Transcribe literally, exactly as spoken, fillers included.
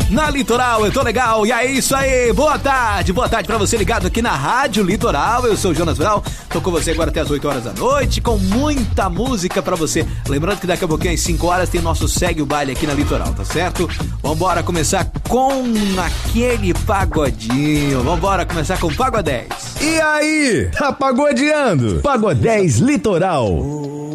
na Litoral. Eu tô legal e é isso aí. Boa tarde, boa tarde pra você ligado aqui na Rádio Litoral. Eu sou o Jonas Brown, tô com você agora até as oito horas da noite, com muita música pra você. Lembrando que daqui a pouquinho às cinco horas tem nosso Segue o Baile aqui na Litoral, tá certo? Vambora começar com aquele pagodinho. Vambora começar com Pagodez. E aí, tá pagodeando? Pagodez Litoral.